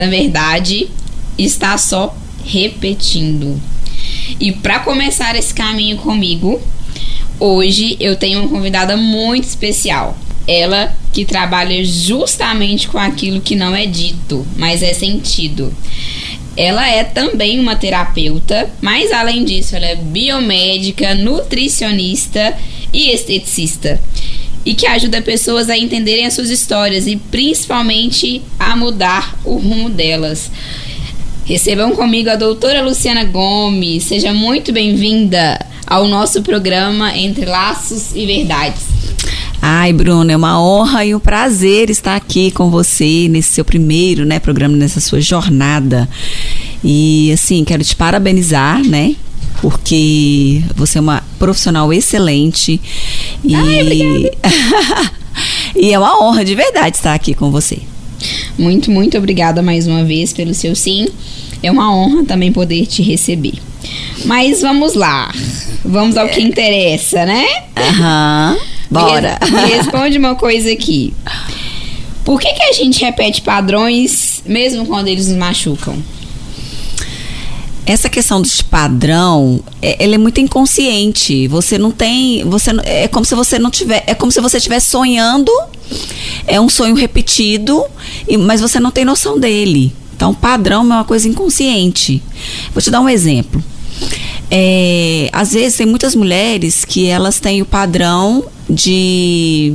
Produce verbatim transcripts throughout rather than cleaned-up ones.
Na verdade, está só repetindo. E para começar esse caminho comigo, hoje eu tenho uma convidada muito especial. Ela que trabalha justamente com aquilo que não é dito, mas é sentido. Ela é também uma terapeuta, mas além disso, ela é biomédica, nutricionista e esteticista. E que ajuda pessoas a entenderem as suas histórias e principalmente a mudar o rumo delas. Recebam comigo a doutora Luciana Gomes. Seja muito bem-vinda ao nosso programa Entre Laços e Verdades. Ai, Bruna, é uma honra e um prazer estar aqui com você nesse seu primeiro, né, programa, nessa sua jornada. E, assim, quero te parabenizar, né, porque você é uma profissional excelente. E, Ai, obrigada. E é uma honra de verdade estar aqui com você. Muito, muito obrigada mais uma vez pelo seu sim. É uma honra também poder te receber. Mas vamos lá. Vamos ao que interessa, né? Aham. Bora. Me responde uma coisa aqui. Por que que a gente repete padrões mesmo quando eles nos machucam? Essa questão de padrão, é, ela é muito inconsciente. Você não tem, você é como se você não tiver, é como se você estivesse sonhando. É um sonho repetido, e, mas você não tem noção dele. Então, padrão é uma coisa inconsciente. Vou te dar um exemplo. É, às vezes tem muitas mulheres que elas têm o padrão de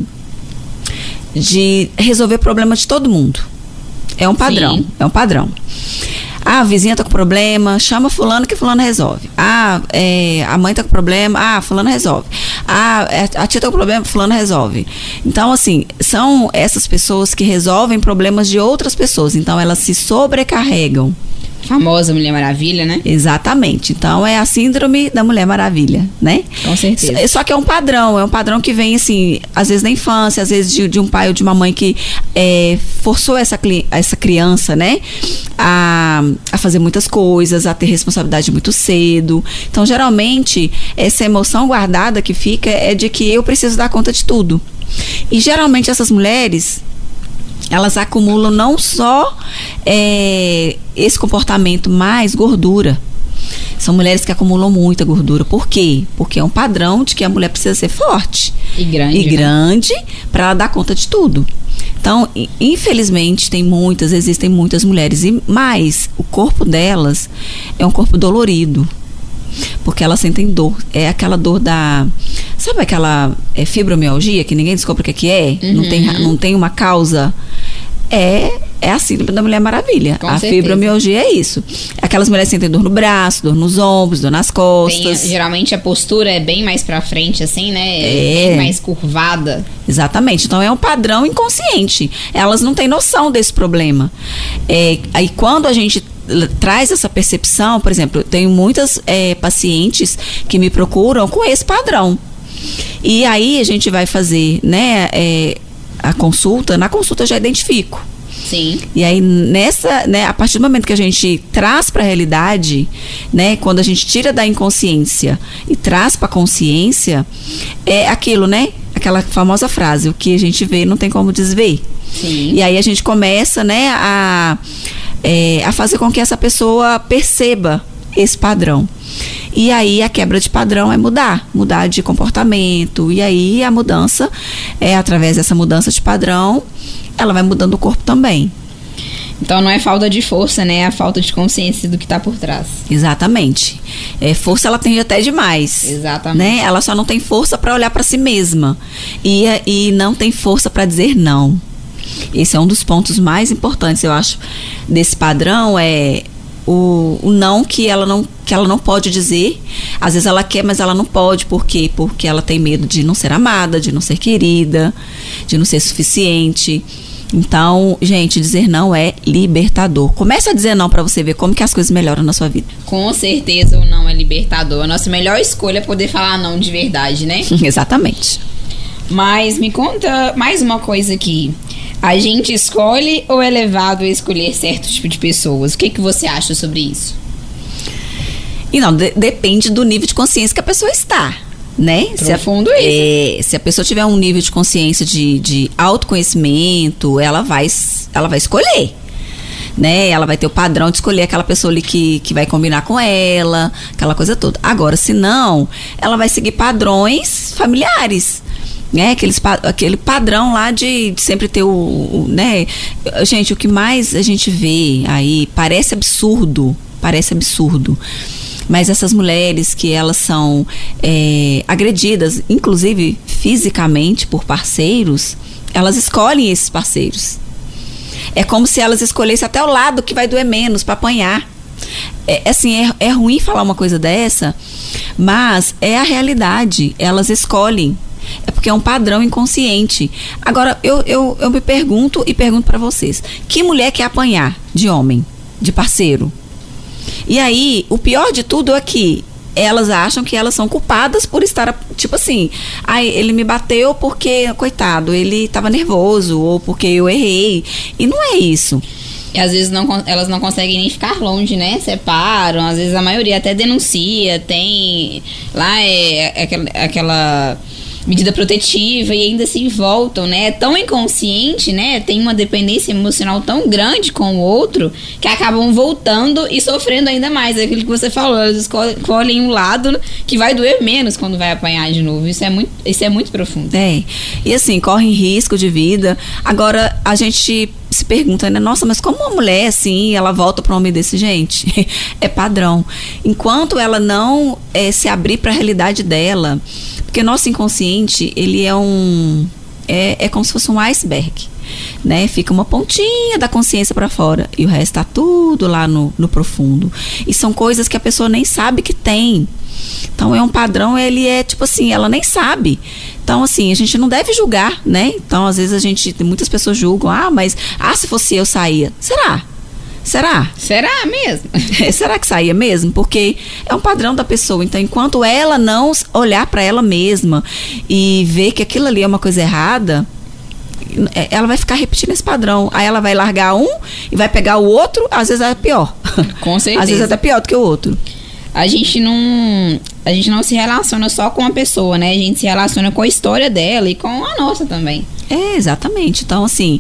de resolver problema de todo mundo. É um padrão, Sim. é um padrão. Ah, a vizinha tá com problema, chama fulano que fulano resolve. Ah, é, a mãe tá com problema, ah, fulano resolve. Ah, a tia tá com problema, fulano resolve. Então, assim, são essas pessoas que resolvem problemas de outras pessoas. Então, elas se sobrecarregam. Famosa Mulher Maravilha, né? Exatamente. Então, é a síndrome da Mulher Maravilha, né? Com certeza. Só que é um padrão, é um padrão que vem, assim, às vezes na infância, às vezes de, de um pai ou de uma mãe que é, forçou essa, essa criança, né? A, a fazer muitas coisas, a ter responsabilidade muito cedo. Então, geralmente, essa emoção guardada que fica é de que eu preciso dar conta de tudo. E, geralmente, essas mulheres, elas acumulam não só é, esse comportamento, mas gordura. São mulheres que acumulam muita gordura. Por quê? Porque é um padrão de que a mulher precisa ser forte e grande, e grande, né? Para ela dar conta de tudo. Então, infelizmente, tem muitas, existem muitas mulheres, e mais, o corpo delas é um corpo dolorido. Porque elas sentem dor. É aquela dor da... Sabe aquela é, fibromialgia que ninguém descobre o que, é que é? Uhum. Não tem, não tem uma causa. É, é a síndrome da Mulher Maravilha. Com a certeza. Fibromialgia é isso. Aquelas mulheres sentem dor no braço, dor nos ombros, dor nas costas. Tem, geralmente a postura é bem mais pra frente, assim, né? É. Bem mais curvada. Exatamente. Então é um padrão inconsciente. Elas não têm noção desse problema. É, aí quando a gente traz essa percepção, por exemplo, eu tenho muitas é, pacientes que me procuram com esse padrão. E aí a gente vai fazer, né, é, a consulta, na consulta eu já identifico. Sim. E aí nessa, né, a partir do momento que a gente traz para a realidade, né, quando a gente tira da inconsciência e traz para a consciência, é aquilo, né, aquela famosa frase, o que a gente vê não tem como desver. Sim. E aí a gente começa, né, a É, a fazer com que essa pessoa perceba esse padrão. E aí a quebra de padrão é mudar, mudar de comportamento. E aí a mudança, é através dessa mudança de padrão, ela vai mudando o corpo também. Então não é falta de força, né? É a falta de consciência do que está por trás. Exatamente. É, força ela tem até demais. Exatamente. Né? Ela só não tem força para olhar para si mesma. E, e não tem força para dizer não. Esse é um dos pontos mais importantes, eu acho, desse padrão, é o, o não que ela não que ela não pode dizer. Às vezes ela quer, mas ela não pode. Por quê? Porque ela tem medo de não ser amada, de não ser querida, de não ser suficiente. Então, gente, dizer não é libertador. Comece a dizer não para você ver como que as coisas melhoram na sua vida. Com certeza o não é libertador. A nossa melhor escolha é poder falar não de verdade, né? Exatamente. Mas me conta mais uma coisa aqui. A gente escolhe ou é levado a escolher certo tipo de pessoas? O que, que você acha sobre isso? E não, de- depende do nível de consciência que a pessoa está, né? Profundo se a, isso. É, se a pessoa tiver um nível de consciência de, de autoconhecimento, ela vai, ela vai escolher, né? Ela vai ter o padrão de escolher aquela pessoa ali que, que vai combinar com ela, aquela coisa toda. Agora, se não, ela vai seguir padrões familiares, né? Aqueles, aquele padrão lá de, de sempre ter o, o, né? Gente, o que mais a gente vê aí parece absurdo, parece absurdo. Mas essas mulheres que elas são é, agredidas, inclusive fisicamente, por parceiros, elas escolhem esses parceiros. É como se elas escolhessem até o lado que vai doer menos para apanhar. É, assim, é, é ruim falar uma coisa dessa, mas é a realidade. Elas escolhem. É porque é um padrão inconsciente. Agora, eu, eu, eu me pergunto e pergunto para vocês. Que mulher quer apanhar de homem, de parceiro? E aí, o pior de tudo é que elas acham que elas são culpadas por estar, tipo assim, ai, ele me bateu porque, coitado, ele estava nervoso, ou porque eu errei. E não é isso. E às vezes não, elas não conseguem nem ficar longe, né? Separam, às vezes a maioria até denuncia, tem lá é, é aquela, aquela medida protetiva e ainda assim voltam, né? É tão inconsciente, né? Tem uma dependência emocional tão grande com o outro que acabam voltando e sofrendo ainda mais. É aquilo que você falou, elas escolhem um lado que vai doer menos quando vai apanhar de novo. Isso é muito, isso é muito profundo. É, e assim, correm risco de vida. Agora, a gente se pergunta, né? Nossa, mas como uma mulher, assim, ela volta para um homem desse? Gente, é padrão. Enquanto ela não é, se abrir para a realidade dela, porque nosso inconsciente, ele é um é, é como se fosse um iceberg, né? Fica uma pontinha da consciência para fora e o resto tá tudo lá no, no profundo. E são coisas que a pessoa nem sabe que tem. Então é um padrão, ele é tipo assim, ela nem sabe. Então assim, a gente não deve julgar, né? Então às vezes a gente, muitas pessoas julgam, ah, mas ah, se fosse eu saía. Será? Será? Será mesmo? Será que saía mesmo? Porque é um padrão da pessoa. Então, enquanto ela não olhar para ela mesma e ver que aquilo ali é uma coisa errada, ela vai ficar repetindo esse padrão. Aí ela vai largar um e vai pegar o outro, às vezes é pior. Com certeza. Às vezes é até pior do que o outro. A gente não, a gente não se relaciona só com a pessoa, né? A gente se relaciona com a história dela e com a nossa também. É, exatamente. Então, assim,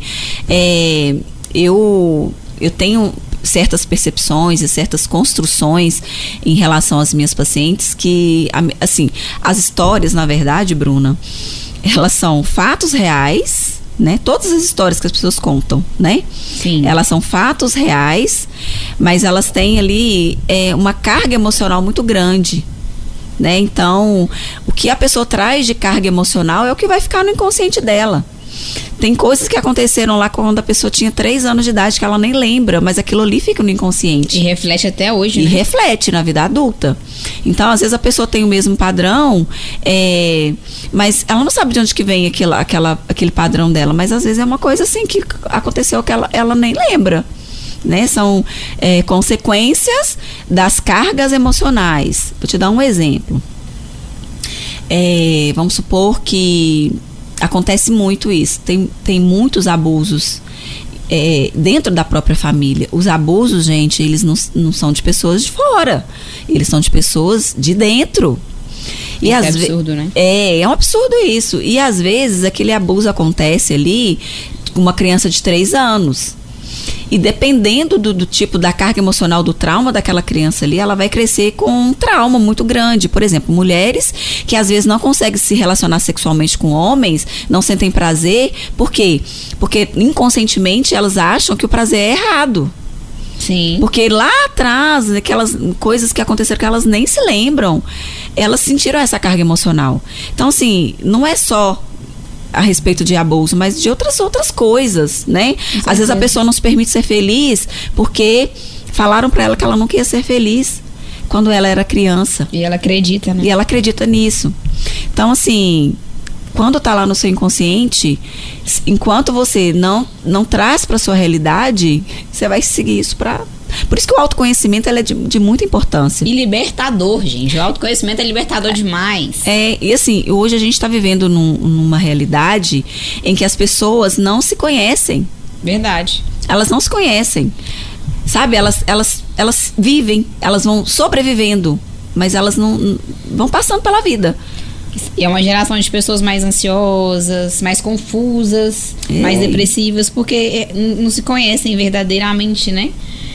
é, eu... eu tenho certas percepções e certas construções em relação às minhas pacientes que, assim, as histórias, na verdade, Bruna, elas são fatos reais, né? Todas as histórias que as pessoas contam, né? Sim. Elas são fatos reais, mas elas têm ali é, uma carga emocional muito grande, né? Então, o que a pessoa traz de carga emocional é o que vai ficar no inconsciente dela. Tem coisas que aconteceram lá quando a pessoa tinha três anos de idade que ela nem lembra, mas aquilo ali fica no inconsciente. E reflete até hoje, e né? E reflete na vida adulta. Então, às vezes a pessoa tem o mesmo padrão, é, mas ela não sabe de onde que vem aquela, aquela, aquele padrão dela, mas às vezes é uma coisa assim que aconteceu que ela, ela nem lembra. Né? São é, consequências das cargas emocionais. Vou te dar um exemplo. É, vamos supor que acontece muito isso. Tem, tem muitos abusos é, dentro da própria família. Os abusos, gente, eles não, não são de pessoas de fora. Eles são de pessoas de dentro. E é absurdo, né? É, é um absurdo isso. E às vezes aquele abuso acontece ali com uma criança de três anos. E dependendo do, do tipo da carga emocional, do trauma daquela criança ali, ela vai crescer com um trauma muito grande. Por exemplo, mulheres que às vezes não conseguem se relacionar sexualmente com homens, não sentem prazer. Por quê? Porque inconscientemente elas acham que o prazer é errado. Sim. Porque lá atrás, aquelas coisas que aconteceram que elas nem se lembram, elas sentiram essa carga emocional. Então, assim, não é só a respeito de abuso, mas de outras outras coisas, né? Às vezes a pessoa não se permite ser feliz porque falaram pra ela que ela não queria ser feliz quando ela era criança. E ela acredita, né? E ela acredita nisso. Então, assim, quando tá lá no seu inconsciente, enquanto você não, não traz pra sua realidade, você vai seguir isso pra... Por isso que o autoconhecimento ele é de, de muita importância. E libertador, gente. O autoconhecimento é libertador demais. É, e assim, hoje a gente está vivendo num, numa realidade em que as pessoas não se conhecem. Verdade. Elas não se conhecem. Sabe, elas, elas, elas vivem, elas vão sobrevivendo, mas elas não vão passando pela vida. E é uma geração de pessoas mais ansiosas, mais confusas, É. mais depressivas, porque é, n- não se conhecem verdadeiramente, né?